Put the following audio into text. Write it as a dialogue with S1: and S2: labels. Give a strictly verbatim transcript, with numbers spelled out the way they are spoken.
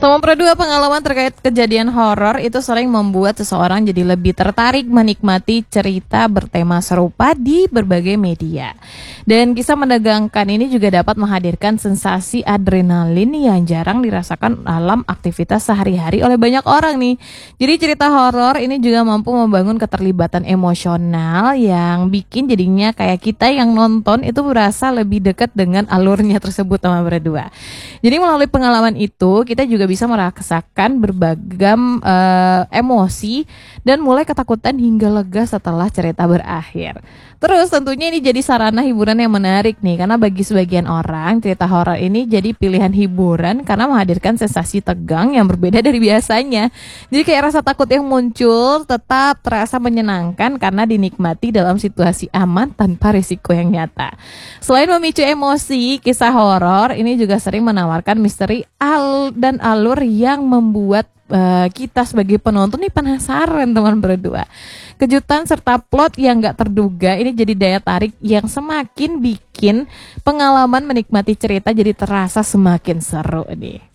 S1: Teman berdua, pengalaman terkait kejadian horor itu sering membuat seseorang jadi lebih tertarik menikmati cerita bertema serupa di berbagai media. Dan kisah menegangkan ini juga dapat menghadirkan sensasi adrenalin yang jarang dirasakan dalam aktivitas sehari-hari oleh banyak orang nih. Jadi cerita horor ini juga mampu membangun keterlibatan emosional yang bikin jadinya kayak kita yang nonton itu merasa lebih dekat dengan alurnya tersebut, teman berdua. Jadi melalui pengalaman itu kita juga bisa merasakan berbagai uh, emosi dan mulai ketakutan hingga lega setelah cerita berakhir. Terus tentunya ini jadi sarana hiburan yang menarik nih, karena bagi sebagian orang cerita horor ini jadi pilihan hiburan karena menghadirkan sensasi tegang yang berbeda dari biasanya. Jadi kayak rasa takut yang muncul tetap terasa menyenangkan karena dinikmati dalam situasi aman tanpa risiko yang nyata. Selain memicu emosi, kisah horor ini juga sering menawarkan misteri al dan alur yang membuat uh, kita sebagai penonton nih penasaran, teman berdua. Kejutan serta plot yang gak terduga ini jadi daya tarik yang semakin bikin pengalaman menikmati cerita jadi terasa semakin seru nih.